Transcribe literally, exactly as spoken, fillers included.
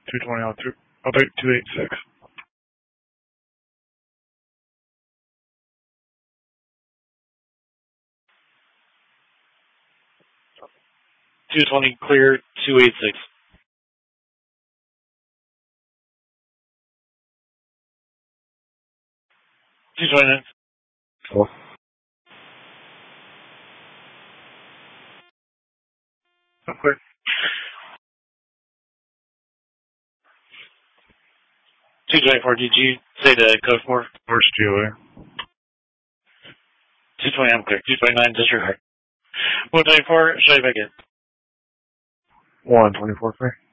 two twenty on two. I'll take two eighty-six. two twenty clear, two eighty-six. two twenty-nine. Cool. Okay. two twenty-four, did you say the code for? First dealer. two twenty, I'm clear. two twenty-nine, disregard. one twenty-four, show you back in. one twenty-four, free.